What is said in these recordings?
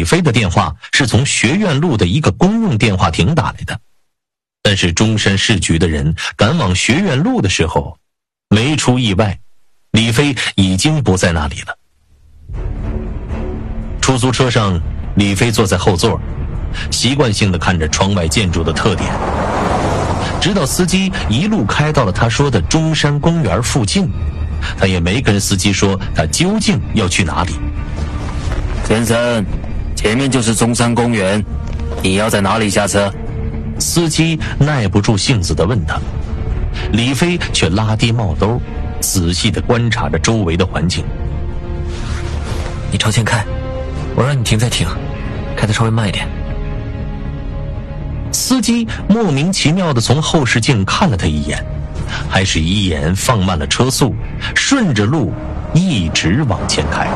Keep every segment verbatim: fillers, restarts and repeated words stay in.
飞的电话是从学院路的一个公用电话亭打来的，但是中山市局的人赶往学院路的时候，没出意外，李飞已经不在那里了。出租车上，李飞坐在后座，习惯性地看着窗外建筑的特点，直到司机一路开到了他说的中山公园附近，他也没跟司机说他究竟要去哪里。 先生，前面就是中山公园，你要在哪里下车？ 司机耐不住性子地问他，李飞却拉低帽兜，仔细地观察着周围的环境。 你朝前开，我让你停再停，开得稍微慢一点。 司机莫名其妙地从后视镜看了他一眼，还是一眼放慢了车速，顺着路一直往前开。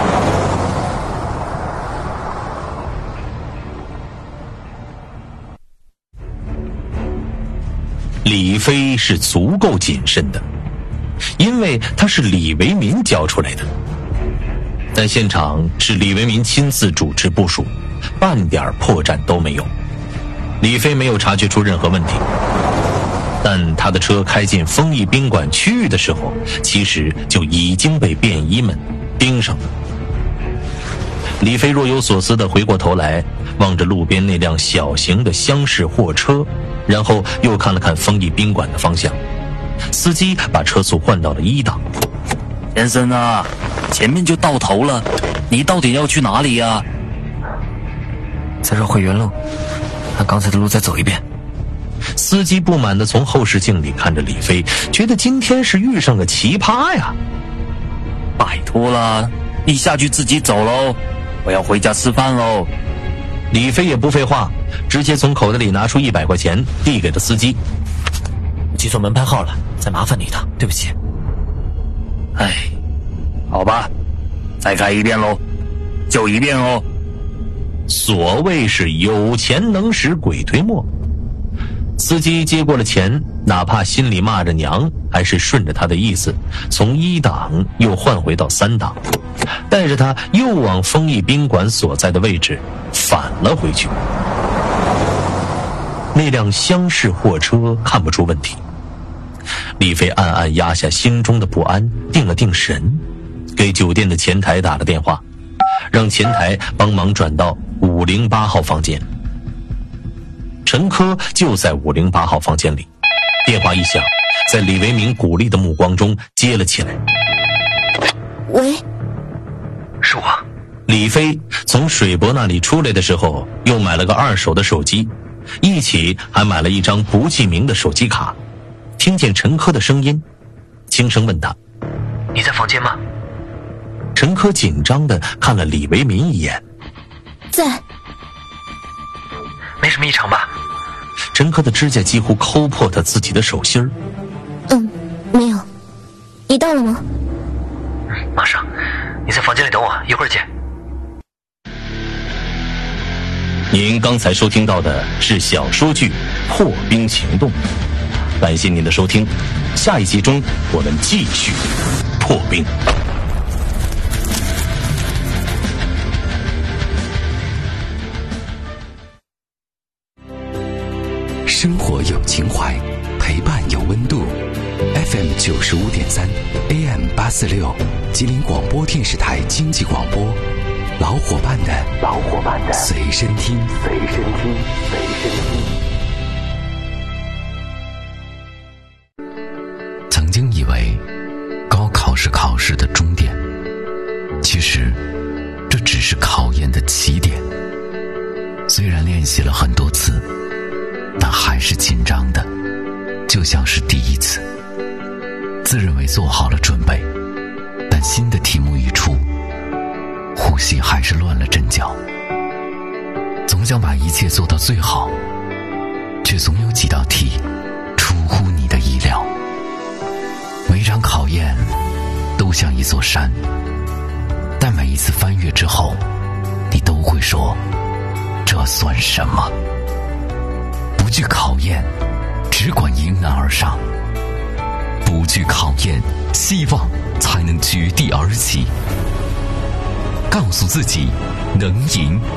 李飞是足够谨慎的，因为他是李维民教出来的。但现场是李维民亲自主持部署，半点破绽都没有。李飞没有察觉出任何问题，但他的车开进丰益宾馆区域的时候，其实就已经被便衣们盯上了。李飞若有所思地回过头来，望着路边那辆小型的厢式货车，然后又看了看丰益宾馆的方向。司机把车速换到了一档。 先生啊，前面就到头了，你到底要去哪里呀？ 再绕回原路，按刚才的路再走一遍。 司机不满地从后视镜里看着李飞，觉得今天是遇上个奇葩呀。 拜托了，你下去自己走喽，我要回家吃饭喽。 李飞也不废话，直接从口袋里拿出一百块钱递给了司机。 我记错门牌号了，再麻烦你一趟，对不起。 哎，好吧，再开一遍喽，就一遍哦。 所谓是有钱能使鬼推磨。司机接过了钱，哪怕心里骂着娘，还是顺着他的意思，从一档又换回到三档，带着他又往丰益宾馆所在的位置返了回去。那辆厢式货车看不出问题，李飞暗暗压下心中的不安，定了定神，给酒店的前台打了电话，让前台帮忙转到五零八号房间。陈科就在五零八号房间里，电话一响，在李维民鼓励的目光中接了起来。 喂， 是我。 李飞从水博那里出来的时候，又买了个二手的手机，一起还买了一张不记名的手机卡。听见陈科的声音，轻声问他： 你在房间吗？ 陈科紧张地看了李维民一眼。 在。 没什么异常吧？ 陈科的指甲几乎抠破他自己的手心儿。 嗯，没有。你到了吗？ 嗯，马上。你在房间里等我，一会儿见。 您刚才收听到的是小说剧《破冰行动》，感谢您的收听，下一集中我们继续破冰。 生活有情怀，陪伴有温度。F M 九十五点三 A M 八四六，吉林广播电视台经济广播，老伙伴的老伙伴的随身听，随身听，随身听。曾经以为高考是考试的终点，其实这只是考验的起点。虽然练习了很多次，但还是紧张的，就像是第一次。自认为做好了准备，但新的题目一出，呼吸还是乱了阵脚。总想把一切做到最好，却总有几道题出乎你的意料。每场考验都像一座山，但每一次翻越之后，你都会说，这算什么？不惧考验，只管迎难而上。不惧考验，希望才能绝地而起。告诉自己，能赢